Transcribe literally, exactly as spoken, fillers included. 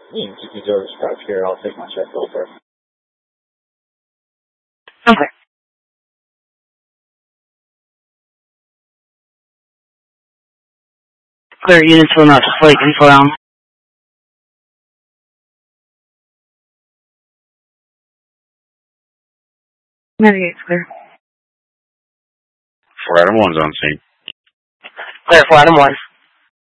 You can keep these orders stuck here. I'll take my check over. Okay. Clear units will not flight info down. Navigate's clear. four Adam one's on scene. Clear, four Adam one.